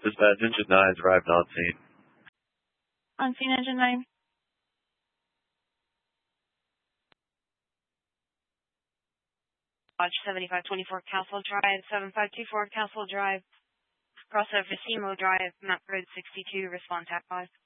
Dispatch engine 9 has arrived on scene. On scene, engine 9. Lodge 7524 Castle Drive, 7524 Castle Drive. Cross over Seymour Drive, map road 62, respond TAC 5.